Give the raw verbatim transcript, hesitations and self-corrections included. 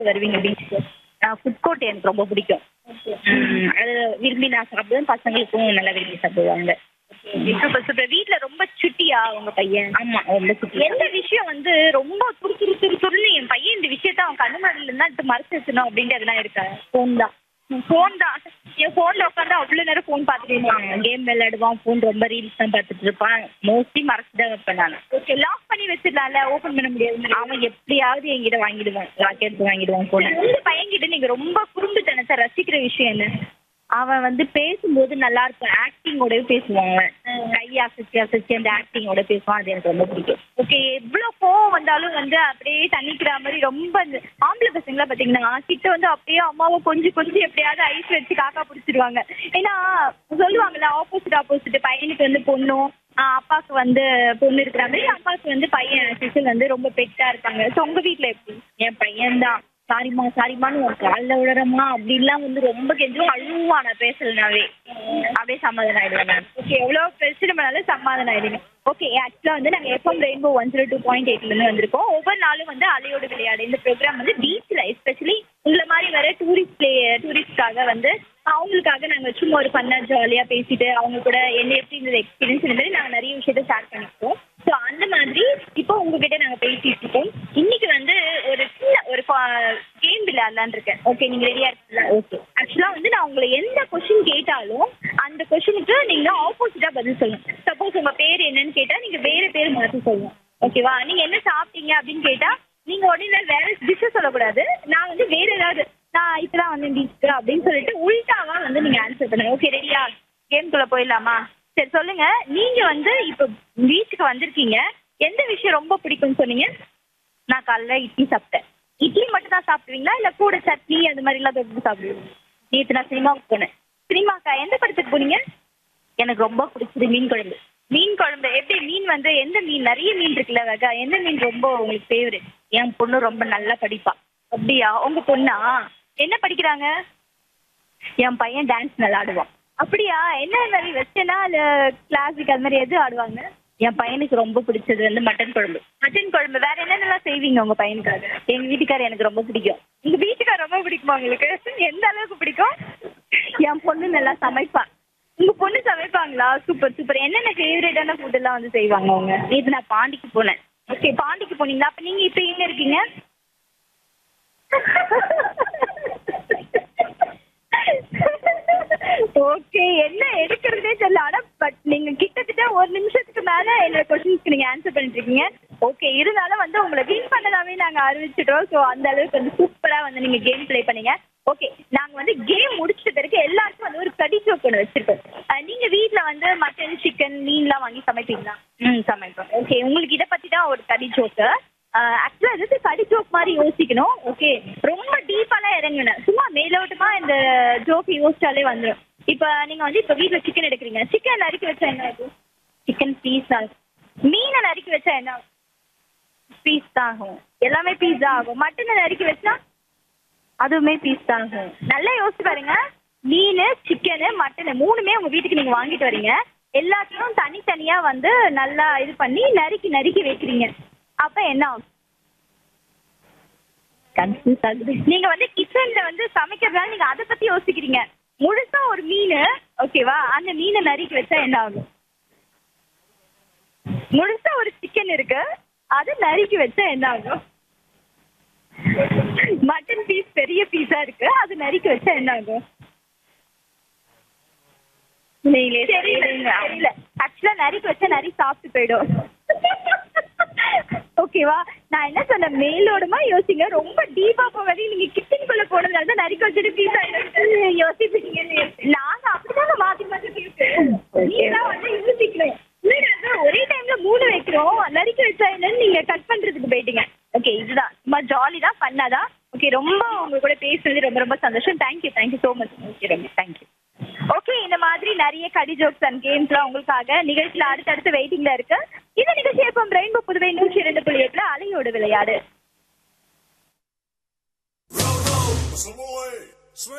சாப்பிட்டு வருவீங்க பீச்சுக்கு? ஃபுட் கோர்ட் எனக்கு ரொம்ப பிடிக்கும். ம். அது விரும்பி நான் சாப்பிடுவேன். பசங்களுக்கும் நல்லா விரும்பி சாப்பிடுவாங்க. Super super. வீட்ல ரொம்ப சுட்டியா உங்க பையன்? ஆமா, ரொம்ப சுட்டி. எந்த விஷயம் வந்து ரொம்ப துரு துரு துரு துருன்னு என் பையன் இந்த விஷயத்த அவன் கண்ணு முன்னாடில இருந்தா எடுத்து மறைச்சு வச்சணும் அப்படின்ட்டு அதெல்லாம் இருக்கா? ஃபோன் தான். ஃபோன் தான். என் ஃபோன்ல உட்காந்து அவ்வளோ நேரம் ஃபோன் பார்த்துட்டு இருப்பான். கேம் விளையாடுவான். ஃபோன் ரொம்ப ரீல்ஸ் தான் பார்த்துட்டு இருப்பான். மோஸ்ட்லி மறைச்சு தான் வைப்பேன் நான். ஓகே, லாக் பண்ணி வச்சிடலாம்ல, ஓப்பன் பண்ண முடியாது. அவன் எப்படியாவது என்கிட்ட வாங்கிடுவான். லாக் எடுத்து வாங்கிடுவான் ஃபோனை. உங்க பையன்கிட்ட நீங்க ரொம்ப குறும்புத்தனத்தை ரசிக்கிற விஷயம் என்ன? அவன் வந்து பேசும்போது நல்லா இருக்கும். ஆக்டிங்கோடவே பேசுவான் அவன். கை அசைச்சு அசைச்சு அந்த ஆக்டிங்கோட பேசுவான். அது எனக்கு ரொம்ப பிடிக்கும். ஓகே, எவ்வளோ கோவம் வந்தாலும் வந்து அப்படியே தண்ணிக்கிற மாதிரி ரொம்ப இந்த ஆம்பளை பசங்களாம் பார்த்தீங்கன்னா கிட்ட வந்து அப்படியே அம்மாவை கொஞ்சம் கொஞ்சம் எப்படியாவது ஐஸ் வச்சு காக்கா பிடிச்சிடுவாங்க. ஏன்னா சொல்லுவாங்கல்ல, ஆப்போசிட் ஆப்போசிட். பையனுக்கு வந்து பொண்ணும் ஆஹ் அப்பாவுக்கு வந்து பொண்ணு இருக்கிற மாதிரி அப்பாவுக்கு வந்து பையன் சிசில் வந்து ரொம்ப பெட்டா இருப்பாங்க. ஸோ உங்க வீட்டில் எப்படி? என் பையன் தான் சாரிம்மா சாரிம்மான்னு ஒரு காலில் விழுறம்மா அப்படிலாம் வந்து ரொம்ப கெஞ்சும் அழுவா. நான் பேசலனாவே அப்படியே சமாதானம் ஆயிடுவேன் நான். ஓகே, எவ்வளோ பிரச்சனை பண்ணாலும் சமாதானம் ஆயிடுங்க. ஓகே, ஆக்சுவலாக வந்து நாங்கள் FM rainbow one zero two point எயிட்லேருந்து வந்திருக்கோம். ஒவ்வொரு நாளும் வந்து அலையோடு விளையாடு இந்த ப்ரோக்ராம் வந்து பீச்சில் எஸ்பெஷலி உங்களை மாதிரி வர டூரிஸ்ட் பிளே டூரிஸ்ட்காக வந்து அவங்களுக்காக நாங்கள் சும்மா ஒரு ஃபன்னாக ஜாலியாக பேசிட்டு அவங்க கூட என்ன எப்படி இருந்தது எக்ஸ்பீரியன்ஸ் இந்த மாதிரி நாங்கள் நிறைய விஷயத்த ஷேர் பண்ணிப்போம். ஸோ அந்த மாதிரி இப்போ உங்ககிட்ட நாங்கள் பேசிட்டு இருக்கோம். இன்னைக்கு வந்து ஒரு சின்ன ஒரு கேம் விளையாடலான்னு இருக்கேன். ஓகே, நீங்கள் ரெடியாக இருக்கீங்களா? ஓகே, ஆக்சுவலாக வந்து நான் உங்களை எந்த கொஷின் கேட்டாலும் அந்த கொஷினுக்கு நீங்கள் ஆப்போசிட்டாக பதில் சொல்லணும். சப்போஸ் உங்கள் பேர் என்னன்னு கேட்டால் நீங்கள் வேறு பேர் மாற்றி சொல்லணும். ஓகேவா? நீங்கள் என்ன சாப்பிட்டீங்க அப்படின்னு கேட்டால் நீங்கள் உடனே வேற டிஷ்ஷை சொல்லக்கூடாது. நான் வந்து வேற ஏதாவது நான் இப்பதான் வந்து பீச்சுக்கு அப்படின்னு சொல்லிட்டு உள்டாவா வந்து நீங்க ஆன்சர் பண்ணுங்க. ஓகே, ரெடியா? கேம்குள்ள போயிடலாமா? சரி, சொல்லுங்க. நீங்க வந்து இப்போ பீச்சுக்கு வந்திருக்கீங்க. எந்த விஷயம் ரொம்ப பிடிக்கும்னு சொன்னீங்க? நான் காலைல இட்லி சாப்பிட்டேன். இட்லி மட்டும் தான் சாப்பிடுவீங்களா இல்ல கூட சட்னி அந்த மாதிரி எல்லாம் தொட்டு சாப்பிடுவீங்க? நேற்று நான் சினிமாவுக்கு போனேன். சினிமாக்கா? எந்த படத்துக்கு போனீங்க? எனக்கு ரொம்ப பிடிச்சது மீன் குழம்பு. மீன் குழம்பு எப்படி? மீன் வந்து எந்த மீன்? நிறைய மீன் இருக்குல்ல வகை. எந்த மீன் ரொம்ப உங்களுக்கு ஃபேவரட்? என் பொண்ணு ரொம்ப நல்லா படிப்பா. அப்படியா? உங்க பொண்ணா என்ன படிக்கிறாங்க? என் பையன் டான்ஸ் நல்லா ஆடுவான். அப்படியா? என்ன மாதிரி வெஸ்டர்னா இல்ல கிளாசிக் அது மாதிரி எது ஆடுவாங்க? என் பையனுக்கு ரொம்ப பிடிச்சது வந்து மட்டன் குழம்பு. மட்டன் குழம்பு. வேற என்னென்னலாம் செய்வீங்க உங்க பையனுக்காக? எங்க வீட்டுக்காரர் எனக்கு ரொம்ப பிடிக்கும். உங்க வீட்டுக்காரர் ரொம்ப பிடிக்குமா உங்களுக்கு? எந்த அளவுக்கு பிடிக்கும்? என் பொண்ணு நல்லா சமைப்பா. உங்க பொண்ணு சமைப்பாங்களா? Super super. என்னென்ன ஃபேவரட்டான ஃபுட் எல்லாம் வந்து செய்வாங்க அவங்க? இது நான் பாண்டிக்கு போனேன். ஓகே, பாண்டிக்கு போனீங்களா? அப்ப நீங்க இப்ப எங்க இருக்கீங்க? ஓகே, என்ன எடுக்கிறதே தெரியல. ஆனா பட் நீங்க கிட்டத்தட்ட ஒரு நிமிஷத்துக்கு மேல என்னோட கொஸ்டின்ஸ்க்கு நீங்க ஆன்சர் பண்ணிட்டு இருக்கீங்க. ஓகே, இருந்தாலும் வந்து உங்களை வின் பண்ணதாவே நாங்க அறிவிச்சிட்டோம். ஸோ அந்த அளவுக்கு வந்து சூப்பரா வந்து நீங்க கேம் பிளே பண்ணீங்க. ஓகே, நாங்க வந்து கேம் முடிச்சிட்ட பிறகு எல்லாருக்கும் வந்து ஒரு கடி ஜோக் ஒன்று வச்சிருக்கோம். நீங்க வீட்டுல வந்து மட்டன் சிக்கன் மீன்லாம் வாங்கி சமைப்பீங்களா? ம், சமைப்போம். ஓகே, உங்களுக்கு இதை பத்தி தான் ஒரு கடி ஜோக்கு. ஆக்சுவலா இது கடி ஜோக் மாதிரி யோசிக்கணும். ஓகே, ரொம்ப டீப்பாலாம் இறங்கணும். சும்மா மேலோட்டமா இந்த ஜோக் யோசிச்சாலே வந்துடும். இப்ப நீங்க வந்து இப்ப வீட்டுல சிக்கன் எடுக்கிறீங்க. சிக்கன் நறுக்கி வச்சா என்ன ஆகும்? சிக்கன் பீஸ் ஆகும். மீனை நறுக்கி வச்சா என்ன ஆகும்? பீஸ் தான் ஆகும். எல்லாமே பீஸ் தான் ஆகும். மட்டனை நறுக்கி வச்சா அதுவுமே பீஸ் தான் ஆகும். நல்லா யோசிச்சு பாருங்க. மீன், சிக்கனு, மட்டனு மூணுமே உங்க வீட்டுக்கு நீங்க வாங்கிட்டு வரீங்க. எல்லாத்தையும் தனித்தனியா வந்து நல்லா இது பண்ணி நறுக்கி நறுக்கி வைக்கிறீங்க. அப்ப என்ன ஆகும்? கன்ஃபியூஸ் ஆகுது. நீங்க வந்து கிச்சன்ல வந்து சமைக்கிறதுனால நீங்க அதை பத்தி யோசிக்கிறீங்க. முழுசா ஒரு மீன், ஓகேவா, அந்த மீனை நறுக்கி வச்சா என்ன ஆகும்? முழுசா ஒரு சிக்கன் இருக்கு, அது நறுக்கி வச்சா என்ன ஆகும்? மட்டன் பீஸ் பெரிய பீஸா இருக்கு, அது நறுக்கி வச்சா என்ன ஆகும்? தெரியல. ஆக்சுவலா நறுக்கி வச்சா நரி சாப்பிட்டு போயிடும். ஓகேவா? நான் என்ன சொன்னேன், மேலோடமா யோசிங்க. ரொம்ப டீப்பா போகாது. நீங்க கிச்சனுக்குள்ள போனதுனால தான் நறுக்கி வச்சுட்டு பீஸா யோசிப்பீங்க. நாங்க அப்படிதாங்க மாத்தி மாத்தி பேசுறோம். நீங்க வந்து யோசிக்கணும். ஒரே டைம்ல மூணு வைக்கிறோம். நறுக்கி வச்சா என்னன்னு நீங்க கட் பண்றதுக்கு போயிட்டீங்க. ஓகே, இதுதான் சும்மா ஜாலி தான், பண்ணாதான். ஓகே, ரொம்ப உங்க கூட பேசுறது ரொம்ப ரொம்ப சந்தோஷம். Thank you thank you so much. Okay, ரொம்ப தேங்க்யூ. ஓகே, இந்த மாதிரி நிறைய கடி ஜோக்ஸ் அண்ட் கேம்ஸ்லாம் உங்களுக்காக நிகழ்ச்சியில அடுத்தடுத்து வெயிட்டிங்ல இருக்கு. இந்த நிகழ்ச்சி எப்போ ரெயின்போ புதுவை நூற்றி இரண்டு புள்ளி எட்டுல அலையோடு விளையாடு.